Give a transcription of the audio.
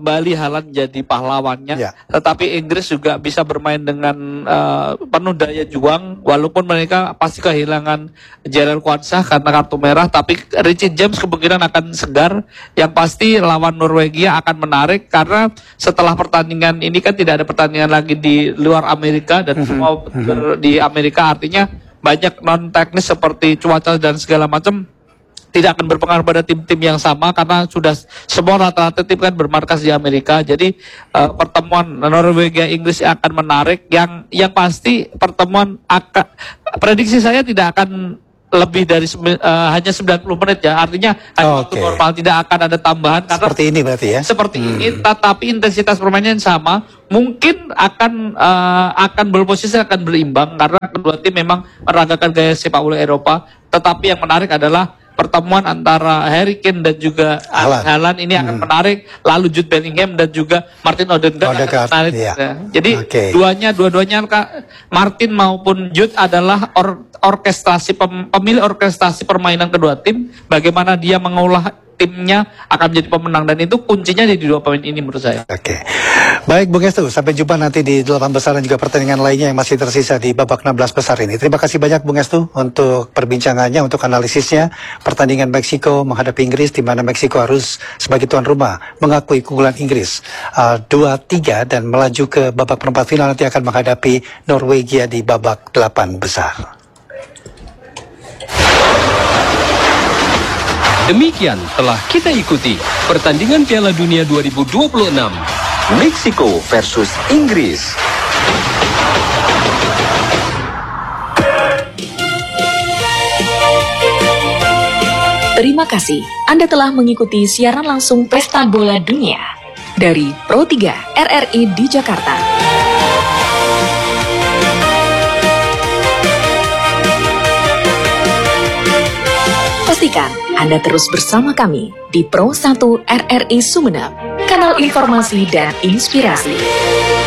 kembali Haaland jadi pahlawannya. Ya. Tetapi Inggris juga bisa bermain dengan penuh daya juang, walaupun mereka pasti kehilangan Jarell Quansah karena kartu merah. Tapi Richie James kemungkinan akan segar. Yang pasti lawan Norwegia akan menarik karena setelah pertandingan ini kan tidak ada pertandingan lagi di luar Amerika dan semua di Amerika, artinya banyak non teknis seperti cuaca dan segala macam tidak akan berpengaruh pada tim-tim yang sama karena sudah semua rata-rata tim kan bermarkas di Amerika. Jadi pertemuan Norwegia Inggris akan menarik. Yang pasti pertemuan akan, prediksi saya tidak akan lebih dari hanya 90 menit ya. Artinya hanya waktu normal, tidak akan ada tambahan karena seperti ini berarti ya. Seperti ini, tetapi intensitas permainan sama. Mungkin akan berposisi akan berimbang karena kedua tim memang meragakan gaya sepak bola Eropa. Tetapi yang menarik adalah pertemuan antara Harry Kane dan juga Haaland ini akan menarik, lalu Jude Bellingham dan juga Martin Odegaard akan menarik. Iya. Ya. Jadi dua-duanya Martin maupun Jude adalah pemilik orkestrasi permainan kedua tim, bagaimana dia mengolah timnya akan menjadi pemenang, dan itu kuncinya di dua pemain ini menurut saya. Oke. Baik Bung Estu, sampai jumpa nanti di 8 besar dan juga pertandingan lainnya yang masih tersisa di babak 16 besar ini. Terima kasih banyak Bung Estu untuk perbincangannya, untuk analisisnya pertandingan Meksiko menghadapi Inggris, di mana Meksiko harus sebagai tuan rumah mengakui keunggulan Inggris 2-3 dan melaju ke babak perempat final, nanti akan menghadapi Norwegia di babak 8 besar. Demikian telah kita ikuti pertandingan Piala Dunia 2026 Meksiko versus Inggris. Terima kasih Anda telah mengikuti siaran langsung Pesta Bola Dunia dari Pro 3 RRI di Jakarta. Pastikan Anda terus bersama kami di Pro 1 RRI Sumeneb, kanal informasi dan inspirasi.